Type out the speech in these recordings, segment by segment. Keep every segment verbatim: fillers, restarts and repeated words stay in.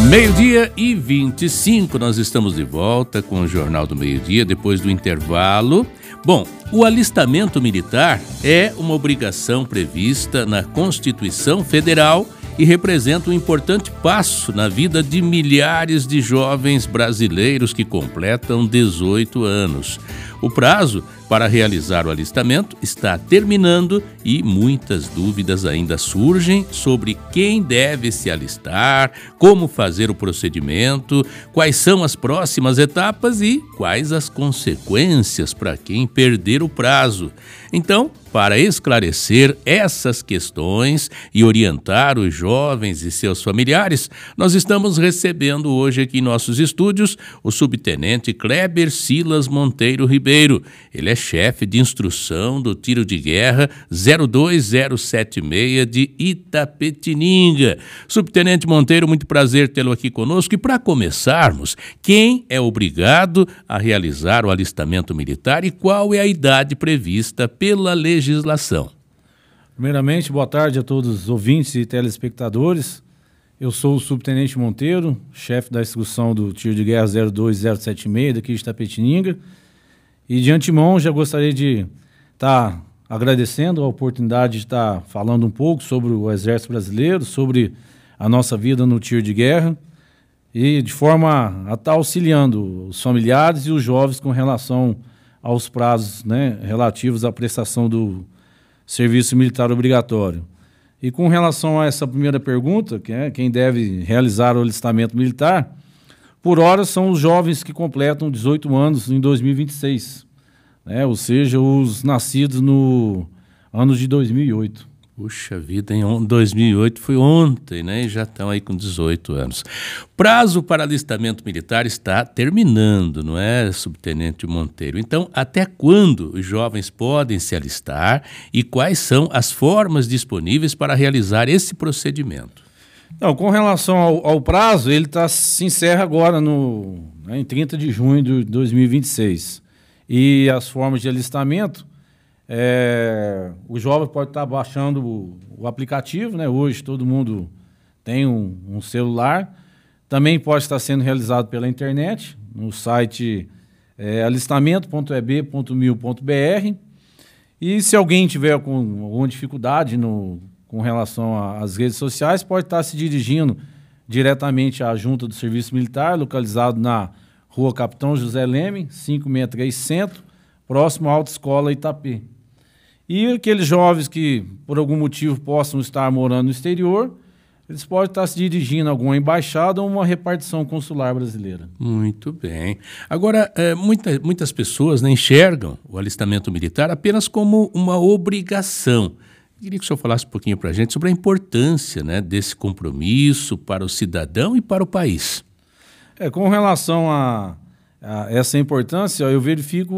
Meio-dia e vinte e cinco, nós estamos de volta com o Jornal do Meio-Dia, depois do intervalo. Bom, o alistamento militar é uma obrigação prevista na Constituição Federal e representa um importante passo na vida de milhares de jovens brasileiros que completam dezoito anos. O prazo para realizar o alistamento está terminando e muitas dúvidas ainda surgem sobre quem deve se alistar, como fazer o procedimento, quais são as próximas etapas e quais as consequências para quem perder o prazo. Então, para esclarecer essas questões e orientar os jovens e seus familiares, nós estamos recebendo hoje aqui em nossos estúdios o subtenente Kleber Silas Monteiro Ribeiro. Ele é chefe de instrução do Tiro de Guerra zero dois zero sete seis de Itapetininga. Subtenente Monteiro, muito prazer tê-lo aqui conosco. E para começarmos, quem é obrigado a realizar o alistamento militar e qual é a idade prevista pela legislação? Primeiramente, boa tarde a todos os ouvintes e telespectadores. Eu sou o subtenente Monteiro, chefe da instrução do Tiro de Guerra zero dois zero sete seis daqui de Itapetininga. E de antemão já gostaria de estar tá agradecendo a oportunidade de estar tá falando um pouco sobre o Exército Brasileiro, sobre a nossa vida no tiro de guerra e de forma a estar tá auxiliando os familiares e os jovens com relação aos prazos, né, relativos à prestação do serviço militar obrigatório. E com relação a essa primeira pergunta, que é quem deve realizar o alistamento militar, por hora são os jovens que completam dezoito anos em dois mil e vinte e seis, né? Ou seja, os nascidos no ano de dois mil e oito. Puxa vida, em dois mil e oito foi ontem, né? E já estão aí com dezoito anos. Prazo para alistamento militar está terminando, não é, subtenente Monteiro? Então, até quando os jovens podem se alistar e quais são as formas disponíveis para realizar esse procedimento? Não, com relação ao, ao prazo, ele tá, se encerra agora no, né, em trinta de junho de dois mil e vinte e seis. E as formas de alistamento, é, o jovem pode estar baixando o, o aplicativo, né? Hoje todo mundo tem um, um celular. Também pode estar sendo realizado pela internet, no site é, alistamento ponto e b ponto mil ponto b r. E se alguém tiver com alguma dificuldade no com relação às redes sociais, pode estar se dirigindo diretamente à Junta do Serviço Militar, localizado na Rua Capitão José Leme, quinhentos e sessenta e três Centro, próximo à Autoescola Itapê. E aqueles jovens que, por algum motivo, possam estar morando no exterior, eles podem estar se dirigindo a alguma embaixada ou uma repartição consular brasileira. Muito bem. Agora, é, muita, muitas pessoas, né, enxergam o alistamento militar apenas como uma obrigação. Queria que o senhor falasse um pouquinho para a gente sobre a importância, né, desse compromisso para o cidadão e para o país. É, com relação a, a essa importância, eu verifico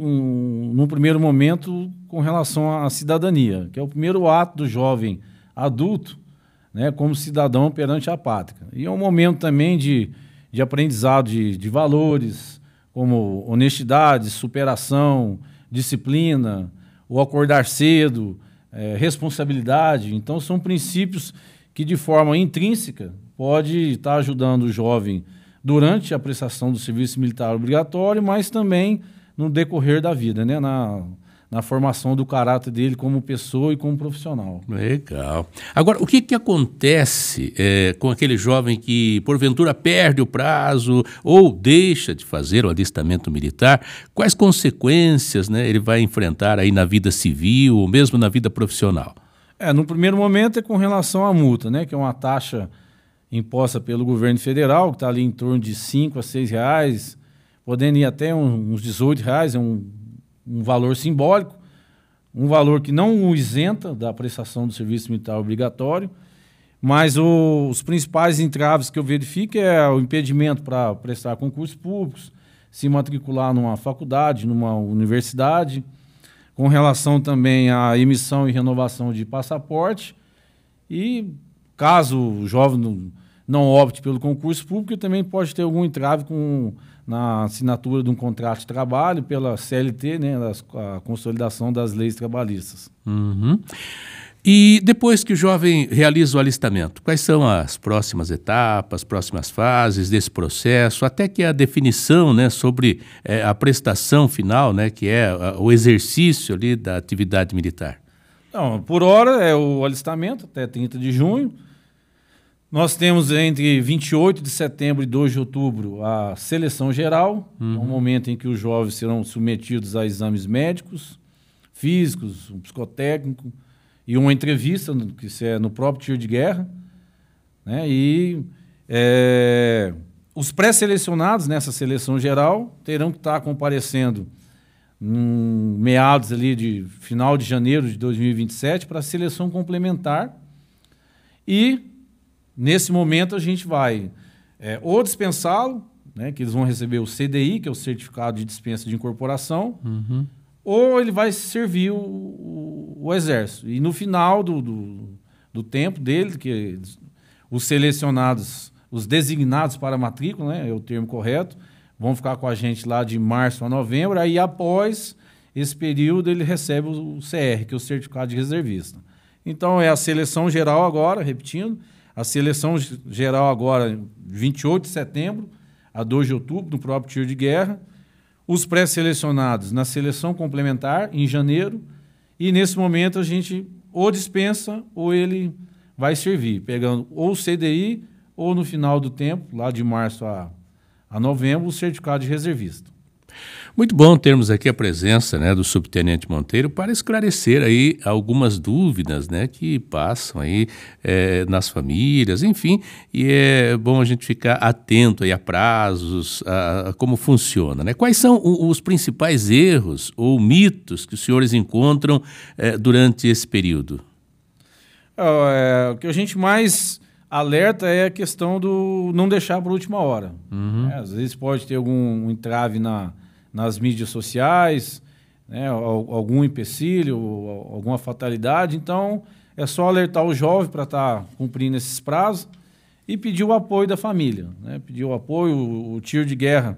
um, num primeiro momento com relação à cidadania, que é o primeiro ato do jovem adulto, né, como cidadão perante a pátria. E é um momento também de, de aprendizado de, de valores, como honestidade, superação, disciplina, o acordar cedo, É, responsabilidade. Então são princípios que de forma intrínseca pode estar ajudando o jovem durante a prestação do serviço militar obrigatório, mas também no decorrer da vida, né? na, na formação do caráter dele como pessoa e como profissional. Legal. Agora, o que, que acontece é, com aquele jovem que, porventura, perde o prazo ou deixa de fazer o alistamento militar? Quais consequências, né, ele vai enfrentar aí na vida civil ou mesmo na vida profissional? É, no primeiro momento é com relação à multa, né, que é uma taxa imposta pelo governo federal, que está ali em torno de cinco a seis reais, podendo ir até uns dezoito reais, é um um valor simbólico, um valor que não o isenta da prestação do serviço militar obrigatório, mas o, os principais entraves que eu verifico é o impedimento para prestar concursos públicos, se matricular numa faculdade, numa universidade, com relação também à emissão e renovação de passaporte, e caso o jovem não, não opte pelo concurso público, também pode ter algum entrave com na assinatura de um contrato de trabalho pela C L T, né, a consolidação das leis trabalhistas. Uhum. E depois que o jovem realiza o alistamento, quais são as próximas etapas, as próximas fases desse processo, até que a definição, né, sobre é, a prestação final, né, que é a, o exercício ali da atividade militar? Então, por hora é o alistamento, até trinta de junho. Nós temos entre vinte e oito de setembro e dois de outubro a seleção geral, uhum. É um momento em que os jovens serão submetidos a exames médicos, físicos, um psicotécnico, e uma entrevista, que isso é no próprio tiro de guerra, né? E é, os pré-selecionados nessa seleção geral terão que estar comparecendo em meados ali de final de janeiro de dois mil e vinte e sete para a seleção complementar. E nesse momento a gente vai é, ou dispensá-lo, né, que eles vão receber o C D I, que é o Certificado de Dispensa de Incorporação, uhum. ou ele vai servir o, o, o Exército. E no final do, do, do tempo dele, que os selecionados, os designados para a matrícula, né, é o termo correto, vão ficar com a gente lá de março a novembro, aí após esse período ele recebe o C R, que é o Certificado de Reservista. Então é a seleção geral agora, repetindo, a seleção geral agora vinte e oito de setembro a dois de outubro, no próprio tiro de guerra, os pré-selecionados na seleção complementar, em janeiro, e nesse momento a gente ou dispensa ou ele vai servir, pegando ou o C D I ou no final do tempo, lá de março a, a novembro, o certificado de reservista. Muito bom termos aqui a presença, né, do subtenente Monteiro para esclarecer aí algumas dúvidas, né, que passam aí é, nas famílias, enfim, e é bom a gente ficar atento aí a prazos, a, a como funciona, né? Quais são o, os principais erros ou mitos que os senhores encontram é, durante esse período? É, o que a gente mais alerta é a questão do não deixar para a última hora. Uhum. É, às vezes pode ter algum entrave na nas mídias sociais, né, algum empecilho, alguma fatalidade. Então, é só alertar o jovem para estar tá cumprindo esses prazos e pedir o apoio da família, né, pedir o apoio, o, o tiro de guerra.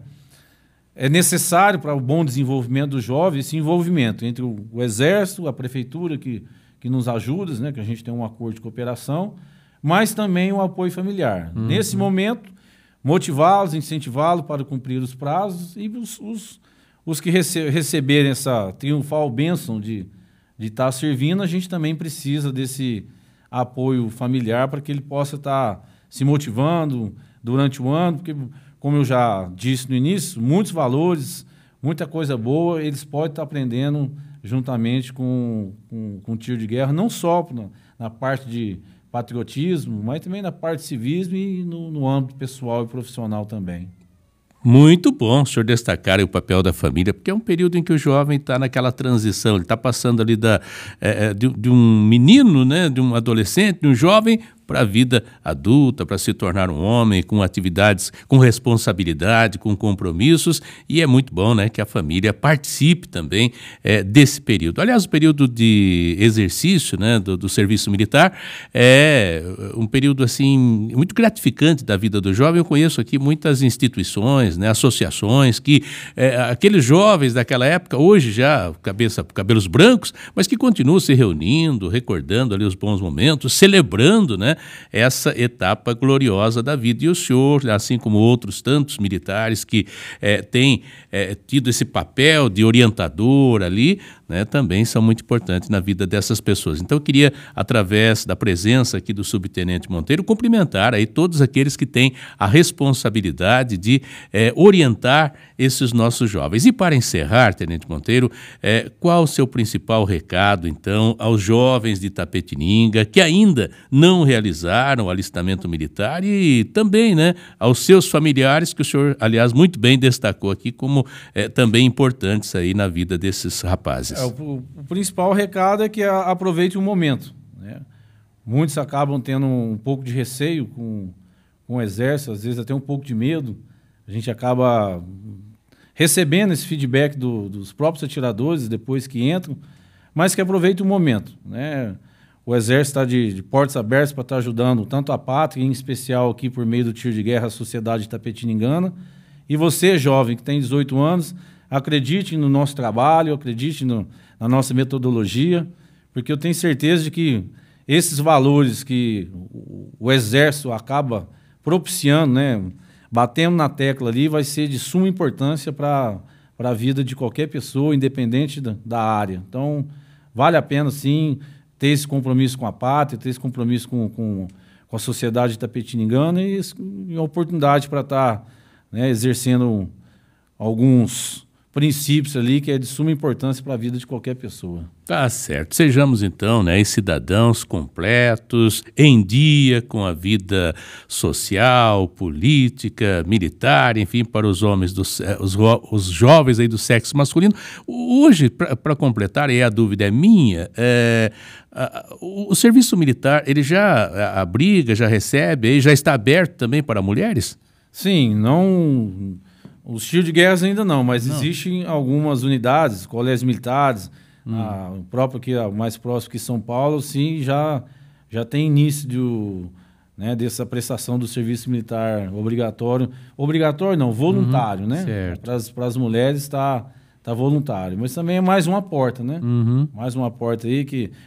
É necessário para o bom desenvolvimento do jovem esse envolvimento entre o, o Exército, a Prefeitura, que, que nos ajuda, né, que a gente tem um acordo de cooperação, mas também o apoio familiar. Uhum. Nesse momento, motivá-los, incentivá-los para cumprir os prazos e os, os, os que rece receberem essa triunfal bênção de de estar servindo, a gente também precisa desse apoio familiar para que ele possa estar se motivando durante o ano, porque, como eu já disse no início, muitos valores, muita coisa boa, eles podem estar aprendendo juntamente com, com, com o tiro de guerra, não só na, na parte de patriotismo, mas também na parte de civismo e no, no âmbito pessoal e profissional também. Muito bom o senhor destacar o papel da família, porque é um período em que o jovem está naquela transição, ele está passando ali da, é, de, de um menino, né, de um adolescente, de um jovem, para a vida adulta, para se tornar um homem com atividades, com responsabilidade, com compromissos, e é muito bom, né, que a família participe também é, desse período. Aliás, o período de exercício, né, do, do serviço militar é um período assim muito gratificante da vida do jovem. Eu conheço aqui muitas instituições, né, associações que é, aqueles jovens daquela época, hoje já cabeça, cabelos brancos, mas que continuam se reunindo, recordando ali os bons momentos, celebrando, né, essa etapa gloriosa da vida. E o senhor, assim como outros tantos militares que é, têm é, tido esse papel de orientador ali, né, também são muito importantes na vida dessas pessoas. Então eu queria, através da presença aqui do subtenente Monteiro, cumprimentar aí todos aqueles que têm a responsabilidade de é, orientar esses nossos jovens. E para encerrar, tenente Monteiro, é, qual o seu principal recado, então, aos jovens de Itapetininga que ainda não realizaram realizaram o alistamento militar e também, né, aos seus familiares, que o senhor, aliás, muito bem destacou aqui como é, também importantes aí na vida desses rapazes. É, o, o principal recado é que a, aproveite o momento, né? Muitos acabam tendo um pouco de receio com, com o Exército, às vezes até um pouco de medo. A gente acaba recebendo esse feedback do, dos próprios atiradores depois que entram, mas que aproveite o momento, né? O Exército está de, de portas abertas para estar ajudando tanto a pátria, em especial aqui por meio do tiro de guerra, a sociedade itapetiningana. E você, jovem, que tem dezoito anos, acredite no nosso trabalho, acredite no, na nossa metodologia, porque eu tenho certeza de que esses valores que o, o Exército acaba propiciando, né, batendo na tecla ali, vai ser de suma importância para a vida de qualquer pessoa, independente da, da área. Então, vale a pena, sim, ter esse compromisso com a pátria, ter esse compromisso com, com, com a sociedade itapetiningana e, e a oportunidade para estar, né, exercendo alguns princípios ali que é de suma importância para a vida de qualquer pessoa. Tá certo. Sejamos, então, né, cidadãos completos, em dia com a vida social, política, militar, enfim, para os homens, do, os, os jovens aí do sexo masculino. Hoje, para completar, e a dúvida é minha, é, a, o, o serviço militar, ele já abriga, já recebe, já está aberto também para mulheres? Sim, não... Os tiros de guerra ainda não, mas não. Existem algumas unidades, colégios militares, hum. a, o próprio aqui, a, mais próximo que São Paulo, sim, já, já tem início de, né, dessa prestação do serviço militar obrigatório. Obrigatório não, voluntário, uhum, né? Para as mulheres está tá voluntário. Mas também é mais uma porta, né? Uhum. Mais uma porta aí que